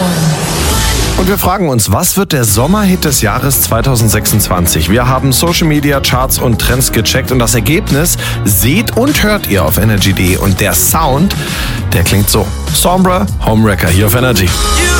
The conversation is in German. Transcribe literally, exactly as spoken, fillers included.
Und wir fragen uns, was wird der Sommerhit des Jahres zwanzig sechsundzwanzig? Wir haben Social Media, Charts und Trends gecheckt und das Ergebnis seht und hört ihr auf energy punkt de. Und der Sound, der klingt so. Sombra, Homewrecker hier auf Energy.